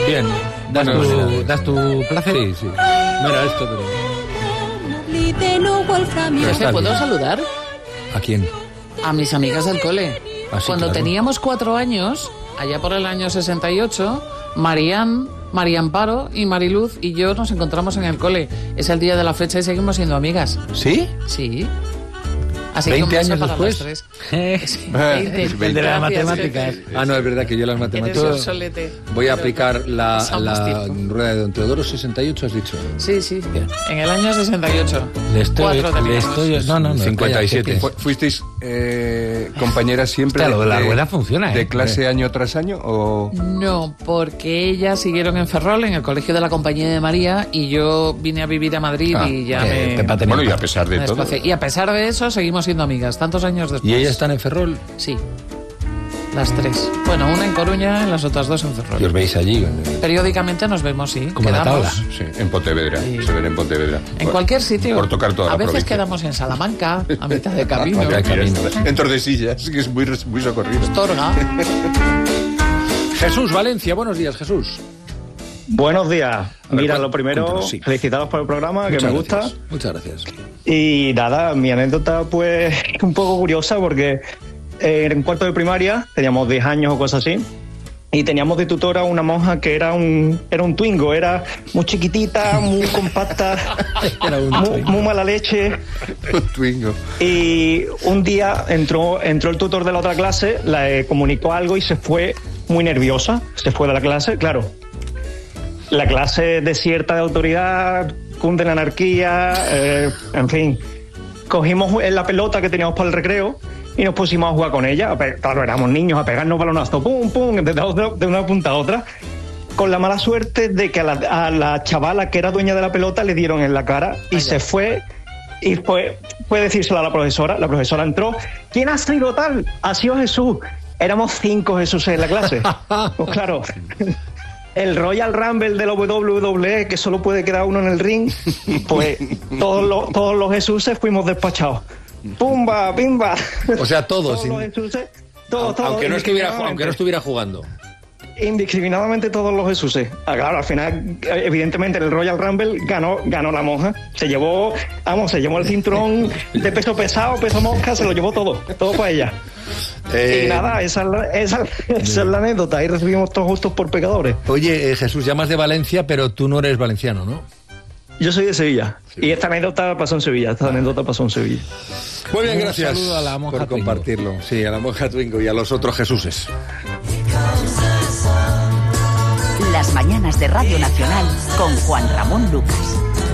Bien. ¿Das tu placer? Sí. No era esto, pero... ¿Te puedo saludar? ¿A quién? A mis amigas del cole. Ah, sí, Cuando claro. teníamos 4 años, allá por el año 68, María Amparo y Mariluz y yo nos encontramos en el cole. Es el día de la fecha y seguimos siendo amigas. ¿Sí? Sí. Así 20 que un beso años para después. las tres. Sí, 20. El de las Gracias, matemáticas. jefe. Ah, no, es verdad que yo las Eres matemáticas... obsolete. Voy a aplicar la Pasamos tiempo. rueda de Don Teodoro 68, has dicho. Sí. Bien. En el año 68. Le estoy... 4 teníamos. No. 57. Calla, ¿Fuisteis compañeras siempre Hostia, lo de la rueda funciona, de clase año tras año o...? No, porque ellas siguieron en Ferrol, en el colegio de la Compañía de María, y yo vine a vivir a Madrid y ya Pepa tenía Bueno, y a paz. pesar de me todo... desplacé. Y a pesar de eso, seguimos siendo amigas, tantos años después. ¿Y ellas están en Ferrol? Sí, las tres. Bueno, una en Coruña, las otras dos en ¿Y os Ferrol. veis allí? Periódicamente nos vemos, sí. Como la quedamos tabla. Sí, en Pontevedra, Sí. se ven en Pontevedra. en cualquier sitio. Por tocar toda a la veces provincia. quedamos en Salamanca, a mitad de camino. Hay camino. En Tordesillas, que es muy socorrido. Astorga. Jesús Valencia, buenos días, Jesús. Buenos días. Mira, cuéntanos, lo primero, sí. felicitaros por el programa, que Muchas me gracias. gusta. Muchas gracias. Y nada, mi anécdota pues es un poco curiosa porque en cuarto de primaria teníamos 10 años o cosas así. Y teníamos de tutora una monja que era un Twingo, era muy chiquitita, muy compacta, Era un Twingo. muy mala leche. Un Twingo. Y un día entró el tutor de la otra clase, le comunicó algo y se fue muy nerviosa, se fue de la clase, claro. La clase desierta de autoridad, cunde la anarquía, en fin. Cogimos la pelota que teníamos para el recreo y nos pusimos a jugar con ella. Claro, éramos niños, a pegarnos balonazos, pum, pum, de una punta a otra. Con la mala suerte de que a la chavala que era dueña de la pelota le dieron en la cara y se fue. Y fue decírselo a la profesora. La profesora entró. ¿Quién ha sido tal? Ha sido Jesús. Éramos 5 Jesús en la clase. Pues claro, el Royal Rumble de la WWE, que solo puede quedar uno en el ring, pues todos los Jesuses fuimos despachados. ¡Pumba, pimba! O sea, todos. Los Jesuses, todos, Aunque no indiscriminadamente. estuviera jugando. Indiscriminadamente todos los Jesuses. Claro, al final, evidentemente, en el Royal Rumble ganó la monja. Se llevó el cinturón de peso pesado, peso mosca, se lo llevó todo para ella. Y nada, esa es la anécdota. Ahí recibimos todos justos por pecadores. Oye, Jesús, llamas de Valencia, pero tú no eres valenciano, ¿no? Yo soy de Sevilla. Y esta anécdota pasó en Sevilla. Muy bien, Un gracias saludo a la monja por Twingo. compartirlo. Sí, a la monja Twingo y a los otros Jesuses. Las mañanas de Radio Nacional con Juan Ramón Lucas.